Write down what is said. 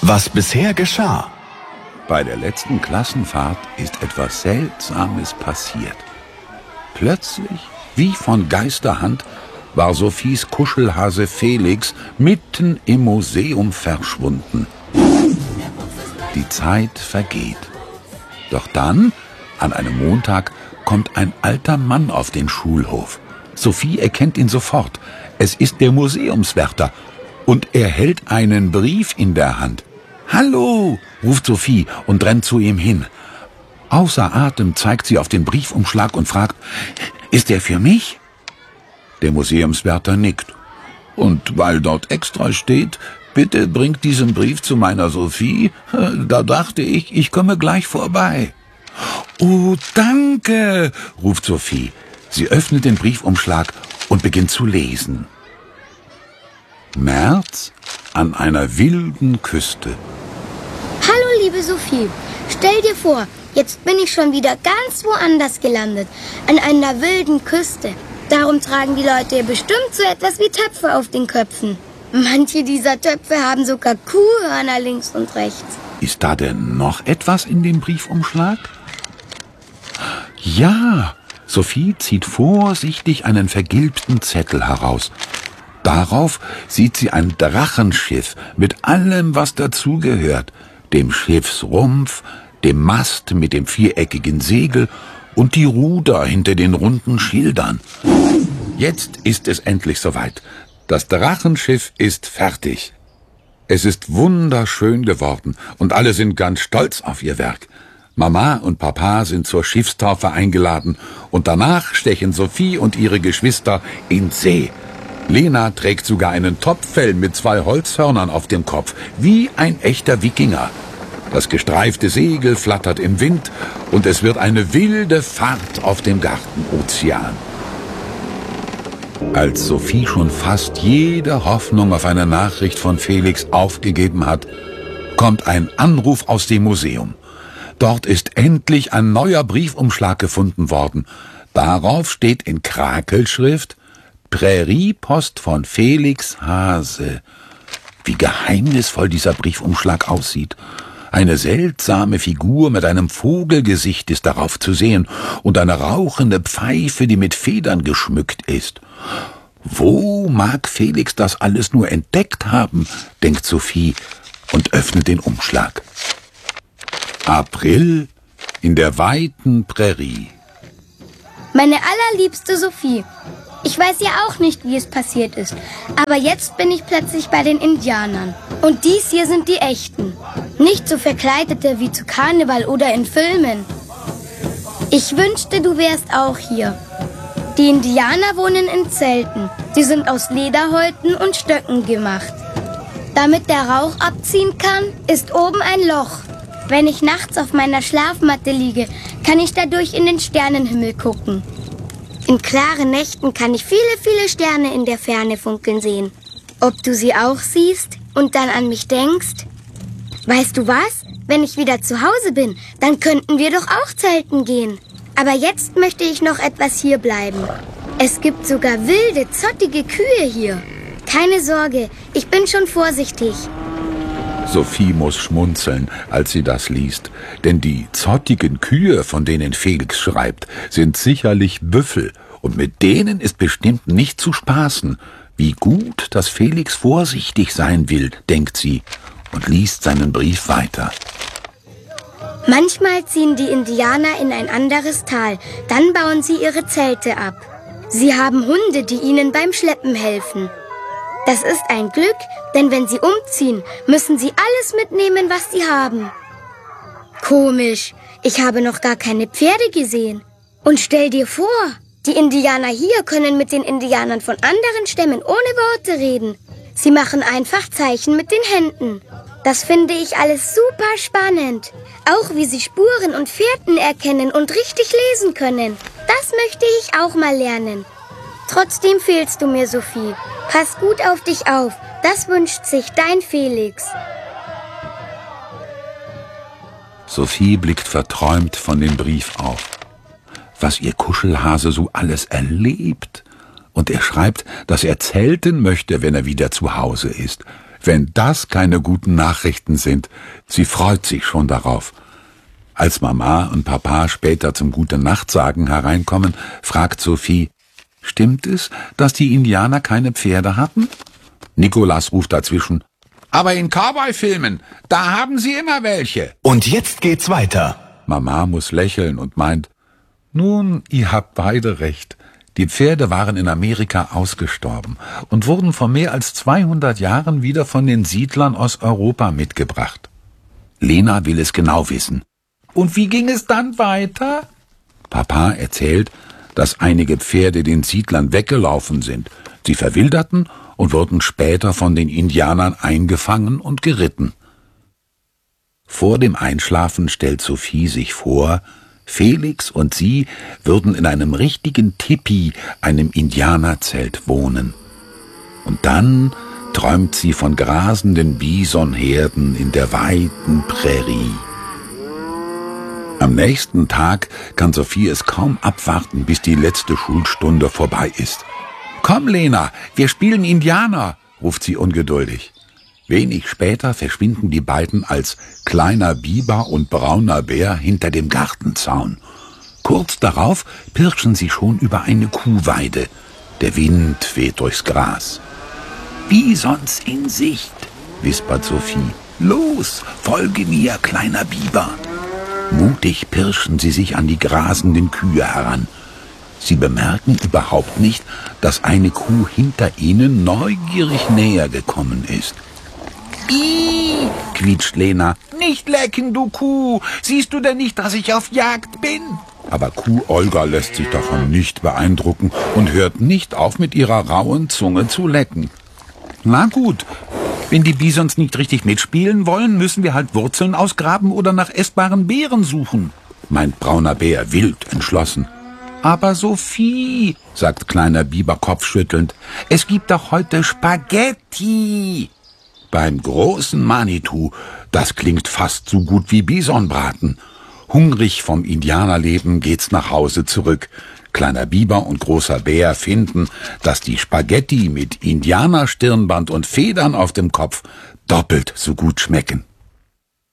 Was bisher geschah. Bei der letzten Klassenfahrt ist etwas Seltsames passiert. Plötzlich, wie von Geisterhand, war Sophies Kuschelhase Felix mitten im Museum verschwunden. Die Zeit vergeht. Doch dann, an einem Montag, kommt ein alter Mann auf den Schulhof. Sophie erkennt ihn sofort. Es ist der Museumswärter. Und er hält einen Brief in der Hand. »Hallo«, ruft Sophie und rennt zu ihm hin. Außer Atem zeigt sie auf den Briefumschlag und fragt, »Ist der für mich?« Der Museumswärter nickt. »Und weil dort extra steht, bitte bringt diesen Brief zu meiner Sophie, da dachte ich, ich komme gleich vorbei.« »Oh, danke«, ruft Sophie. Sie öffnet den Briefumschlag und beginnt zu lesen. März an einer wilden Küste. Hallo, liebe Sophie. Stell dir vor, jetzt bin ich schon wieder ganz woanders gelandet, an einer wilden Küste. Darum tragen die Leute hier bestimmt so etwas wie Töpfe auf den Köpfen. Manche dieser Töpfe haben sogar Kuhhörner links und rechts. Ist da denn noch etwas in dem Briefumschlag? Ja, Sophie zieht vorsichtig einen vergilbten Zettel heraus. Darauf sieht sie ein Drachenschiff mit allem, was dazugehört. Dem Schiffsrumpf, dem Mast mit dem viereckigen Segel und die Ruder hinter den runden Schildern. Jetzt ist es endlich soweit. Das Drachenschiff ist fertig. Es ist wunderschön geworden und alle sind ganz stolz auf ihr Werk. Mama und Papa sind zur Schiffstaufe eingeladen und danach stechen Sophie und ihre Geschwister in See. Lena trägt sogar einen Topfell mit 2 Holzhörnern auf dem Kopf, wie ein echter Wikinger. Das gestreifte Segel flattert im Wind und es wird eine wilde Fahrt auf dem Gartenozean. Als Sophie schon fast jede Hoffnung auf eine Nachricht von Felix aufgegeben hat, kommt ein Anruf aus dem Museum. Dort ist endlich ein neuer Briefumschlag gefunden worden. Darauf steht in Krakelschrift Präriepost von Felix Hase. Wie geheimnisvoll dieser Briefumschlag aussieht. Eine seltsame Figur mit einem Vogelgesicht ist darauf zu sehen und eine rauchende Pfeife, die mit Federn geschmückt ist. Wo mag Felix das alles nur entdeckt haben, denkt Sophie und öffnet den Umschlag. April in der weiten Prärie. Meine allerliebste Sophie, ich weiß ja auch nicht, wie es passiert ist, aber jetzt bin ich plötzlich bei den Indianern. Und dies hier sind die echten, nicht so verkleidete wie zu Karneval oder in Filmen. Ich wünschte, du wärst auch hier. Die Indianer wohnen in Zelten. Sie sind aus Lederhäuten und Stöcken gemacht. Damit der Rauch abziehen kann, ist oben ein Loch. Wenn ich nachts auf meiner Schlafmatte liege, kann ich dadurch in den Sternenhimmel gucken. In klaren Nächten kann ich viele, viele Sterne in der Ferne funkeln sehen. Ob du sie auch siehst und dann an mich denkst? Weißt du was? Wenn ich wieder zu Hause bin, dann könnten wir doch auch zelten gehen. Aber jetzt möchte ich noch etwas hier bleiben. Es gibt sogar wilde, zottige Kühe hier. Keine Sorge, ich bin schon vorsichtig. Sophie muss schmunzeln, als sie das liest, denn die zottigen Kühe, von denen Felix schreibt, sind sicherlich Büffel, und mit denen ist bestimmt nicht zu spaßen. Wie gut, dass Felix vorsichtig sein will, denkt sie und liest seinen Brief weiter. Manchmal ziehen die Indianer in ein anderes Tal, dann bauen sie ihre Zelte ab. Sie haben Hunde, die ihnen beim Schleppen helfen. Das ist ein Glück, denn wenn sie umziehen, müssen sie alles mitnehmen, was sie haben. Komisch, ich habe noch gar keine Pferde gesehen. Und stell dir vor, die Indianer hier können mit den Indianern von anderen Stämmen ohne Worte reden. Sie machen einfach Zeichen mit den Händen. Das finde ich alles super spannend. Auch wie sie Spuren und Fährten erkennen und richtig lesen können. Das möchte ich auch mal lernen. Trotzdem fehlst du mir, Sophie. Pass gut auf dich auf. Das wünscht sich dein Felix. Sophie blickt verträumt von dem Brief auf. Was ihr Kuschelhase so alles erlebt. Und er schreibt, dass er zelten möchte, wenn er wieder zu Hause ist. wenn das keine guten Nachrichten sind. Sie freut sich schon darauf. Als Mama und Papa später zum Gute-Nacht-Sagen hereinkommen, fragt Sophie, stimmt es, dass die Indianer keine Pferde hatten? Nikolas ruft dazwischen, aber in Cowboy-Filmen, da haben sie immer welche. Und jetzt geht's weiter. Mama muss lächeln und meint, nun, ihr habt beide recht. Die Pferde waren in Amerika ausgestorben und wurden vor mehr als 200 Jahren wieder von den Siedlern aus Europa mitgebracht. Lena will es genau wissen. Und wie ging es dann weiter? Papa erzählt, dass einige Pferde den Siedlern weggelaufen sind. Sie verwilderten und wurden später von den Indianern eingefangen und geritten. Vor dem Einschlafen stellt Sophie sich vor, Felix und sie würden in einem richtigen Tipi, einem Indianerzelt, wohnen. Und dann träumt sie von grasenden Bisonherden in der weiten Prärie. Am nächsten Tag kann Sophie es kaum abwarten, bis die letzte Schulstunde vorbei ist. »Komm, Lena, wir spielen Indianer«, ruft sie ungeduldig. Wenig später verschwinden die beiden als kleiner Biber und brauner Bär hinter dem Gartenzaun. Kurz darauf pirschen sie schon über eine Kuhweide. Der Wind weht durchs Gras. »Bisons in Sicht«, wispert Sophie. »Los, folge mir, kleiner Biber.« Mutig pirschen sie sich an die grasenden Kühe heran. Sie bemerken überhaupt nicht, dass eine Kuh hinter ihnen neugierig näher gekommen ist. »Ih«, quietscht Lena. »Nicht lecken, du Kuh! Siehst du denn nicht, dass ich auf Jagd bin?« Aber Kuh Olga lässt sich davon nicht beeindrucken und hört nicht auf, mit ihrer rauen Zunge zu lecken. »Na gut, wenn die Bisons nicht richtig mitspielen wollen, müssen wir halt Wurzeln ausgraben oder nach essbaren Beeren suchen«, meint brauner Bär wild entschlossen. »Aber Sophie«, sagt kleiner Biber kopfschüttelnd, »es gibt doch heute Spaghetti.« Beim großen Manitou, das klingt fast so gut wie Bisonbraten. Hungrig vom Indianerleben geht's nach Hause zurück. Kleiner Biber und großer Bär finden, dass die Spaghetti mit Indianerstirnband und Federn auf dem Kopf doppelt so gut schmecken.